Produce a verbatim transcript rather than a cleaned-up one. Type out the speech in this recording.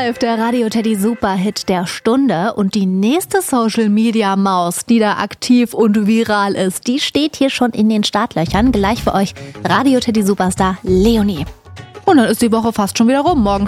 elf, der Radio Teddy Superhit der Stunde. Und die nächste Social-Media-Maus, die da aktiv und viral ist, die steht hier schon in den Startlöchern. Gleich für euch Radio Teddy Superstar Leonie. Und dann ist die Woche fast schon wieder rum. Morgen